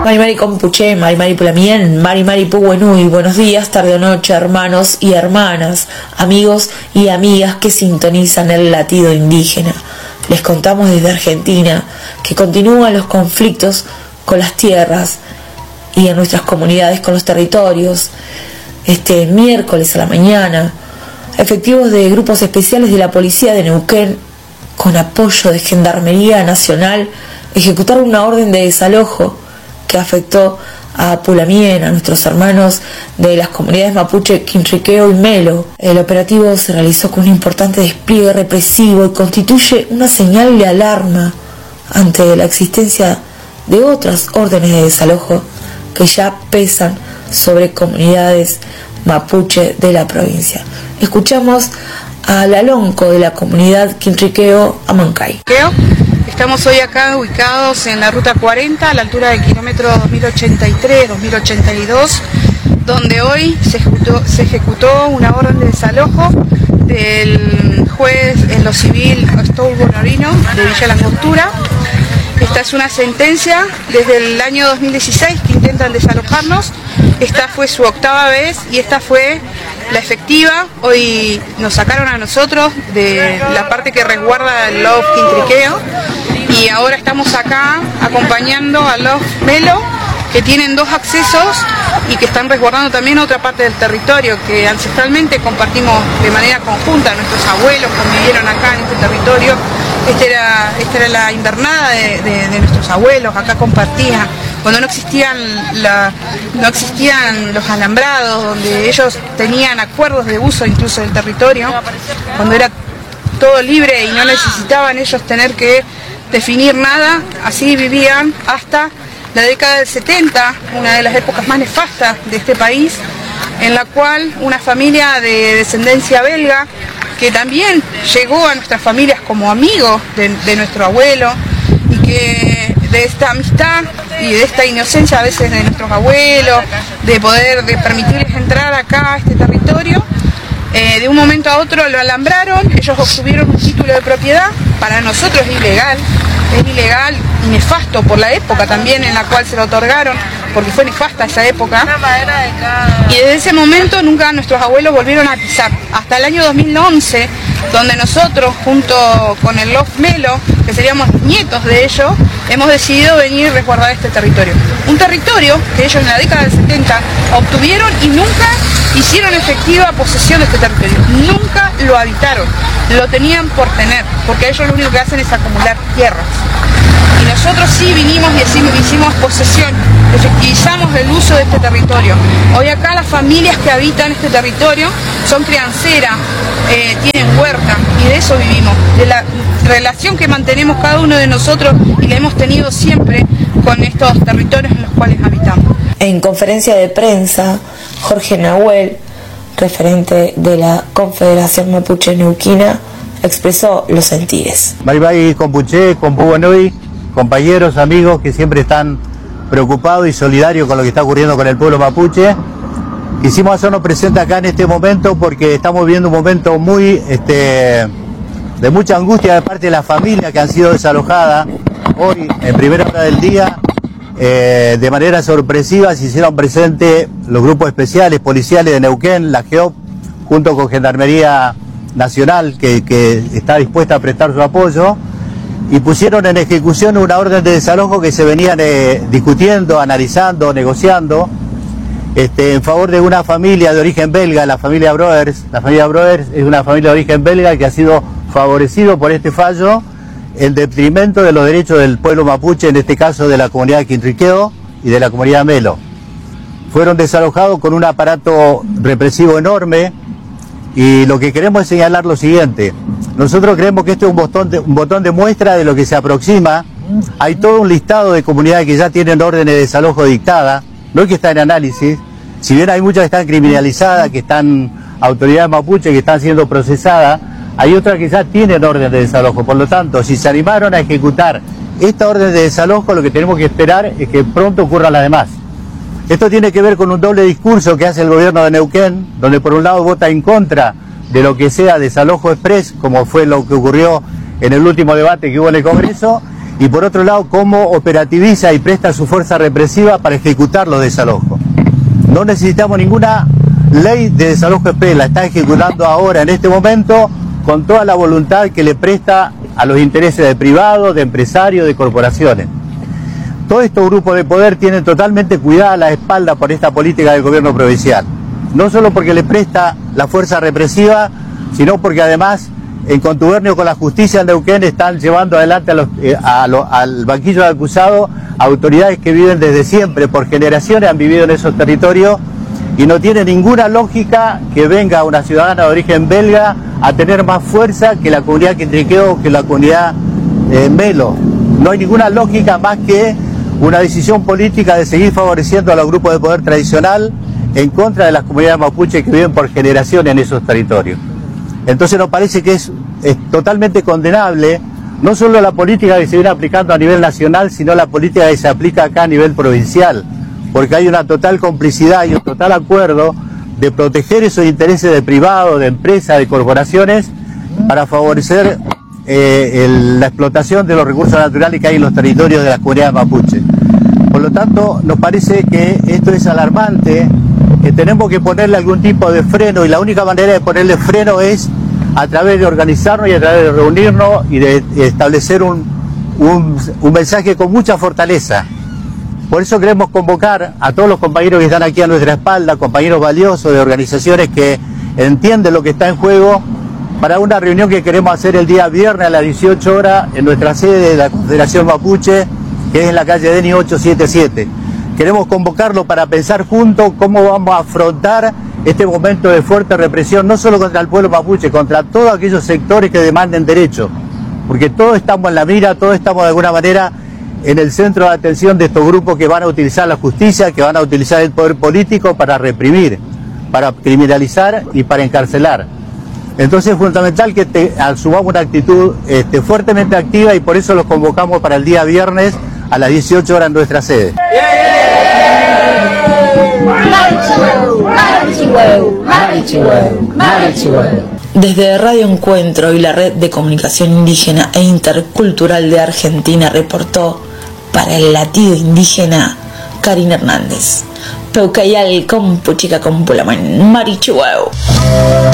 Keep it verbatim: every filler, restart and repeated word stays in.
Mari Mari Compuche, Mari Mari Pulamien, Mari Mari Puguenui, buenos días, tarde o noche, hermanos y hermanas, amigos y amigas que sintonizan el latido indígena. Les contamos desde Argentina que continúan los conflictos con las tierras y en nuestras comunidades con los territorios. Este miércoles a la mañana, efectivos de grupos especiales de la policía de Neuquén, con apoyo de Gendarmería Nacional, ejecutaron una orden de desalojo que afectó a Pulamien, a nuestros hermanos de las comunidades mapuche Quintriqueo y Melo. El operativo se realizó con un importante despliegue represivo y constituye una señal de alarma ante la existencia de otras órdenes de desalojo que ya pesan sobre comunidades mapuche de la provincia. Escuchamos al alonco de la comunidad Quintriqueo, Amancay. Estamos hoy acá ubicados en la ruta cuarenta, a la altura del kilómetro dos mil ochenta y tres dos mil ochenta y dos, donde hoy se ejecutó, se ejecutó una orden de desalojo del juez en lo civil Stoll Bonorino de Villa La Angostura. Esta es una sentencia desde el año dos mil dieciséis que intentan desalojarnos. Esta fue su octava vez y esta fue la efectiva. Hoy nos sacaron a nosotros de la parte que resguarda el Lof Quintriqueo y ahora estamos acá acompañando al Lof Melo, que tienen dos accesos y que están resguardando también otra parte del territorio que ancestralmente compartimos de manera conjunta. Nuestros abuelos convivieron acá en este territorio. Este era, esta era la invernada de, de, de nuestros abuelos, acá compartían, cuando no existían, la, no existían los alambrados, donde ellos tenían acuerdos de uso incluso del territorio, cuando era todo libre y no necesitaban ellos tener que definir nada, así vivían hasta la década del setenta, una de las épocas más nefastas de este país, en la cual una familia de descendencia belga, que también llegó a nuestras familias como amigos de, de nuestro abuelo, y que de esta amistad y de esta inocencia a veces de nuestros abuelos, de poder de permitirles entrar acá a este territorio, eh, de un momento a otro lo alambraron, ellos obtuvieron un título de propiedad, para nosotros es ilegal, es ilegal y nefasto por la época también en la cual se lo otorgaron, porque fue nefasta esa época, y desde ese momento nunca nuestros abuelos volvieron a pisar, hasta el año dos mil once, donde nosotros junto con el Lof Melo, que seríamos nietos de ellos, hemos decidido venir a resguardar este territorio. Un territorio que ellos en la década del setenta obtuvieron y nunca hicieron efectiva posesión de este territorio, nunca lo habitaron, lo tenían por tener, porque ellos lo único que hacen es acumular tierras. Y nosotros sí vinimos y hicimos, hicimos posesión, efectivizamos el uso de este territorio. Hoy acá las familias que habitan este territorio son crianceras, eh, tienen huerta y de eso vivimos, de la relación que mantenemos cada uno de nosotros y la hemos tenido siempre con estos territorios en los cuales habitamos. En conferencia de prensa, Jorge Nahuel, referente de la Confederación Mapuche Neuquina, expresó los sentires. Mari Mari Compuche, Compuguenui, compañeros, amigos que siempre están preocupados y solidarios con lo que está ocurriendo con el pueblo mapuche. Quisimos hacernos presentes acá en este momento porque estamos viviendo un momento muy este, de mucha angustia de parte de las familias que han sido desalojadas. Hoy, en primera hora del día, eh, de manera sorpresiva se hicieron presentes los grupos especiales policiales de Neuquén, la GEOP, junto con Gendarmería Nacional, que, que está dispuesta a prestar su apoyo, y pusieron en ejecución una orden de desalojo que se venían eh, discutiendo, analizando, negociando, este, en favor de una familia de origen belga, la familia Brothers. La familia Brothers es una familia de origen belga que ha sido favorecido por este fallo en detrimento de los derechos del pueblo mapuche, en este caso de la comunidad de Quintriqueo y de la comunidad Melo. Fueron desalojados con un aparato represivo enorme. Y lo que queremos es señalar lo siguiente: nosotros creemos que esto es un botón, de, un botón de muestra de lo que se aproxima. Hay todo un listado de comunidades que ya tienen órdenes de desalojo dictadas, no es que está en análisis, si bien hay muchas que están criminalizadas, que están autoridades mapuche que están siendo procesadas, hay otras que ya tienen orden de desalojo. Por lo tanto, si se animaron a ejecutar esta orden de desalojo, lo que tenemos que esperar es que pronto ocurran las demás. Esto tiene que ver con un doble discurso que hace el gobierno de Neuquén, donde por un lado vota en contra de lo que sea desalojo express, como fue lo que ocurrió en el último debate que hubo en el Congreso, y por otro lado cómo operativiza y presta su fuerza represiva para ejecutar los desalojos. No necesitamos ninguna ley de desalojo exprés, la está ejecutando ahora en este momento con toda la voluntad que le presta a los intereses de privados, de empresarios, de corporaciones. Todos estos grupos de poder tienen totalmente cuidada la espalda por esta política del gobierno provincial. No solo porque le presta la fuerza represiva, sino porque además, en contubernio con la justicia en Neuquén, están llevando adelante a los, eh, a lo, al banquillo de acusados autoridades que viven desde siempre, por generaciones han vivido en esos territorios, y no tiene ninguna lógica que venga una ciudadana de origen belga a tener más fuerza que la comunidad Quintriqueo o que la comunidad eh, Melo. No hay ninguna lógica más que una decisión política de seguir favoreciendo a los grupos de poder tradicional en contra de las comunidades mapuches que viven por generación en esos territorios. Entonces nos parece que es, es totalmente condenable no solo la política que se viene aplicando a nivel nacional, sino la política que se aplica acá a nivel provincial, porque hay una total complicidad y un total acuerdo de proteger esos intereses de privados, de empresas, de corporaciones, para favorecer eh, el, la explotación de los recursos naturales que hay en los territorios de las comunidades mapuches. Por lo tanto, nos parece que esto es alarmante, que tenemos que ponerle algún tipo de freno, y la única manera de ponerle freno es a través de organizarnos y a través de reunirnos y de establecer un, un, un mensaje con mucha fortaleza. Por eso queremos convocar a todos los compañeros que están aquí a nuestra espalda, compañeros valiosos de organizaciones que entienden lo que está en juego, para una reunión que queremos hacer el día viernes a las dieciocho horas en nuestra sede de la Confederación Mapuche, que es en la calle Deni ochocientos setenta y siete. Queremos convocarlo para pensar juntos cómo vamos a afrontar este momento de fuerte represión, no solo contra el pueblo mapuche, contra todos aquellos sectores que demanden derechos, porque todos estamos en la mira, todos estamos de alguna manera en el centro de atención de estos grupos que van a utilizar la justicia, que van a utilizar el poder político para reprimir, para criminalizar y para encarcelar. Entonces es fundamental que te, asumamos una actitud este, fuertemente activa, y por eso los convocamos para el día viernes a las dieciocho horas en nuestra sede. Desde Radio Encuentro y la Red de Comunicación Indígena e Intercultural de Argentina reportó para el latido indígena Karina Hernández. Peucayal con Puchica con Pulaman Marichueu.